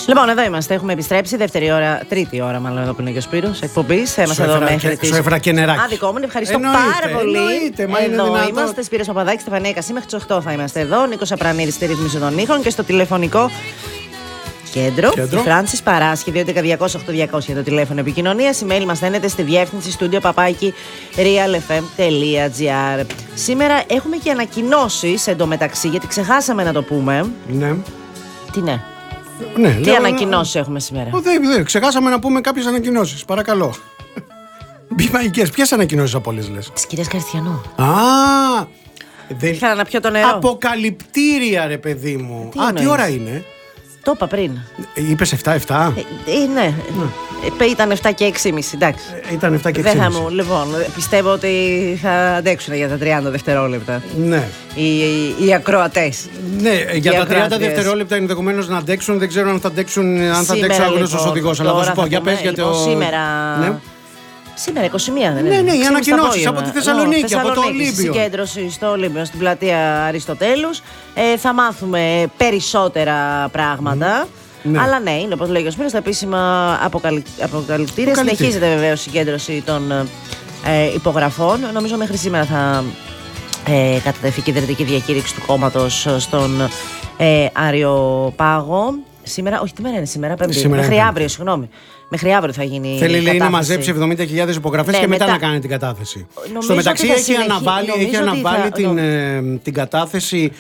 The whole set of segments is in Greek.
Λοιπόν, εδώ είμαστε. Έχουμε επιστρέψει. Τρίτη ώρα, μάλλον εδώ που είναι και ο Σπύρος εκπομπής. Είμαστε εδώ μέχρι τις. Σου έφερα και νεράκι. Άδικό μου, ευχαριστώ πάρα πολύ. Εδώ είμαστε. Σπύρος Παπαδάκης, Στεφανία Κασί, μέχρι τις 8 θα είμαστε εδώ. Νίκος Απρανίδης στη ρύθμιση των ήχων και στο τηλεφωνικό κέντρο. Η Φράνσις Παράσχη, 2.11.200.8.200 το τηλέφωνο επικοινωνίας. Email μας στέλνετε στη διεύθυνση studio@realfm.gr. Σήμερα έχουμε και ανακοινώσεις εντωμεταξύ, γιατί ξεχάσαμε να το πούμε. Ναι. Τι ναι. Ναι, τι ανακοινώσεις έχουμε σήμερα? Δεν, ξεχάσαμε να πούμε κάποιες ανακοινώσεις. Παρακαλώ. Μπιμαϊκές, ποιες ανακοινώσεις από όλες λες? Της κυρίας Καριστιανού. Ήθελα να πιω το νερό. Αποκαλυπτήρια, ρε παιδί μου. Τι ώρα είναι? Το είπα πριν. Είπες 7-7? Ναι. Ήταν 7 και 6,5, εντάξει. Ήταν 7 και 6,5. Δεν θα μου, λοιπόν, πιστεύω ότι θα αντέξουν για τα 30 δευτερόλεπτα. Ναι. Οι ακροατές. Ναι, για τα 30 δευτερόλεπτα ενδεχομένως να αντέξουν. Δεν ξέρω αν θα αντέξουν ο άγνωστος οδηγός. Αλλά θα σου πω, για πες γιατί. Σήμερα 21 δεν είναι? Ναι, οι ανακοινώσεις από τη Θεσσαλονίκη, από το Ολύμπιο. Συγκέντρωση στο Ολύμπιο, στην πλατεία Αριστοτέλους. Θα μάθουμε περισσότερα πράγματα. Ναι. Αλλά ναι, είναι όπως λέει ο Σπύρος, τα επίσημα αποκαλυπτήρια. Συνεχίζεται βεβαίως η συγκέντρωση των υπογραφών. Νομίζω μέχρι σήμερα θα κατατεθεί και η ιδρυτική διακήρυξη του κόμματος στον Αριοπάγο. Σήμερα, όχι, τι μέρα είναι σήμερα? Πέμπτη. Μέχρι αύριο, συγγνώμη. Μέχρι αύριο θα γίνει. Θέλει, λέει, να μαζέψει 70.000 υπογραφές και μετά να κάνει την κατάθεση. Στο μεταξύ έχει αναβάλει την κατάθεση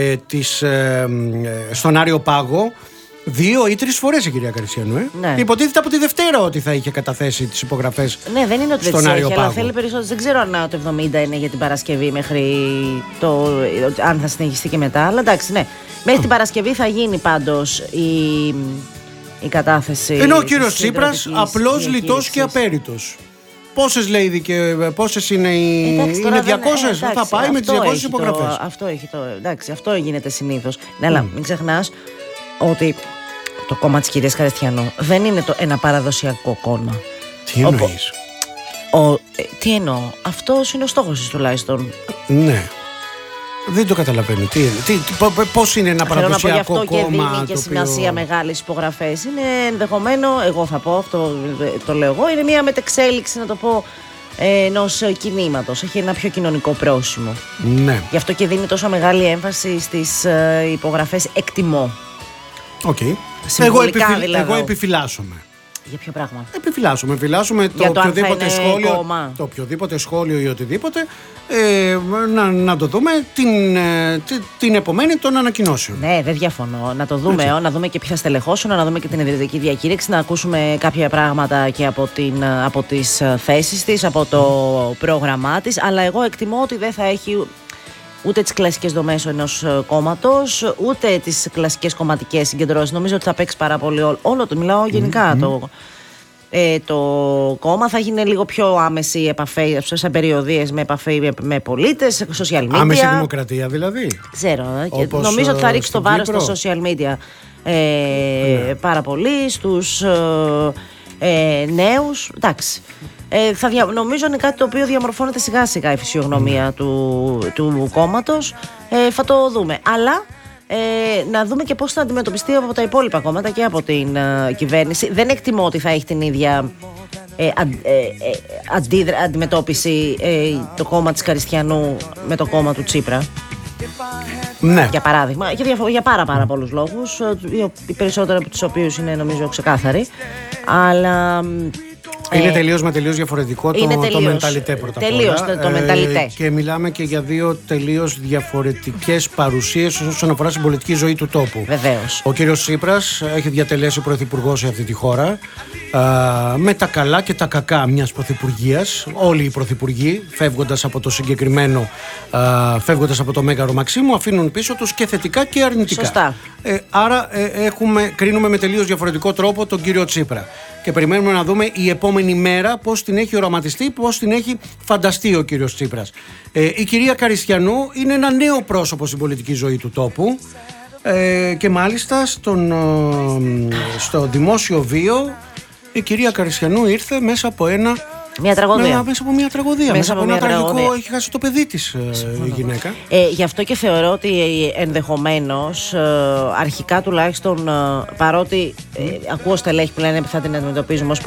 στον Αριοπάγο 2 ή 3 φορές η κυρία Καριστιανού. Ναι. Υποτίθεται από τη Δευτέρα ότι θα είχε καταθέσει τις υπογραφές. Ναι, δεν είναι ότι δεν τις έχει, αλλά θέλει περισσότερο. Δεν ξέρω αν το 70 είναι για την Παρασκευή μέχρι αν θα συνεχιστεί και μετά. Αλλά εντάξει, ναι. Μέχρι την Παρασκευή θα γίνει πάντως η κατάθεση. Ενώ ο κύριος Τσίπρας απλώς λιτός και απέριτος. Πόσες λέει πόσες είναι είναι 200, θα πάει με τις 200 υπογραφές. Αυτό γίνεται συνήθως. Ναι, αλλά μην ξεχνάς ότι το κόμμα της κυρίας Καριστιανού δεν είναι ένα παραδοσιακό κόμμα. Τι εννοείς? Τι εννοώ? Αυτός είναι ο στόχος της τουλάχιστον. Ναι. Δεν το καταλαβαίνω. Πώς είναι ένα παραδοσιακό κόμμα? Και δίνει και σημασία μεγάλες υπογραφές. Είναι ενδεχομένο, εγώ θα πω, αυτό το λέω εγώ, είναι μια μετεξέλιξη, να το πω, ενός κινήματος. Έχει ένα πιο κοινωνικό πρόσημο. Ναι. Γι' αυτό και δίνει τόσο μεγάλη έμφαση στις υπογραφές εκτιμώ. Okay. Εγώ επιφυλάσσομαι. Για ποιο πράγμα? Επιφυλάσσομαι το οποιοδήποτε σχόλιο ή οτιδήποτε να το δούμε την επομένη των ανακοινώσεων. Ναι, δεν διαφωνώ. Να το δούμε, να δούμε και ποιοι θα στελεχώσουν, να δούμε και την ιδρυτική διακήρυξη, να ακούσουμε κάποια πράγματα και από τις θέσεις της, από το πρόγραμμά της. Αλλά εγώ εκτιμώ ότι δεν θα έχει ούτε τις κλασικές δομές ενός κόμματος, ούτε τις κλασικές κομματικές συγκεντρώσεις. Νομίζω ότι θα παίξει πάρα πολύ όλο το. Μιλάω γενικά. Το κόμμα θα γίνει λίγο πιο άμεση επαφή, σε περιοδίες με επαφή με πολίτες, social media. Άμεση δημοκρατία δηλαδή. Ξέρω. Νομίζω ότι θα ρίξει το βάρος στα social media πάρα πολύ, στους νέους. Εντάξει. Νομίζω είναι κάτι το οποίο διαμορφώνεται σιγά σιγά η φυσιογνωμία του κόμματος. Θα το δούμε. Αλλά να δούμε και πώς θα αντιμετωπιστεί από τα υπόλοιπα κόμματα και από την κυβέρνηση. Δεν εκτιμώ ότι θα έχει την ίδια αντιμετώπιση το κόμμα της Καριστιανού με το κόμμα του Τσίπρα. Ναι. Για παράδειγμα, για πάρα πολλούς λόγους, οι περισσότεροι από τους οποίους είναι νομίζω ξεκάθαροι. Αλλά είναι τελείως διαφορετικό το μενταλιτέ πρώτα απ' όλα. Το μενταλιτέ. Και μιλάμε και για δύο τελείως διαφορετικές παρουσίες όσον αφορά στην πολιτική ζωή του τόπου. Βεβαίως. Ο κύριος Τσίπρας έχει διατελέσει πρωθυπουργός σε αυτή τη χώρα, με τα καλά και τα κακά μιας πρωθυπουργίας. Όλοι οι πρωθυπουργοί, φεύγοντας από το συγκεκριμένο, φεύγοντας από το Μέγαρο Μαξίμου, αφήνουν πίσω τους και θετικά και αρνητικά. Σωστά. Άρα κρίνουμε με τελείως διαφορετικό τρόπο τον κύριο Τσίπρα. Και περιμένουμε να δούμε η επόμενη μέρα πώς την έχει οραματιστεί, πώς την έχει φανταστεί ο κύριος Τσίπρας. Η κυρία Καριστιανού είναι ένα νέο πρόσωπο στην πολιτική ζωή του τόπου και μάλιστα στο δημόσιο βίο η κυρία Καριστιανού ήρθε μέσα από ένα Μια τραγωδία. Μέσα από μια τραγωδία. Μέσα από ένα τραγικό, έχει χάσει το παιδί της η γυναίκα. Γι' αυτό και θεωρώ ότι ενδεχομένως αρχικά τουλάχιστον, παρότι ακούω στελέχη που λένε θα την αντιμετωπίζουμε ως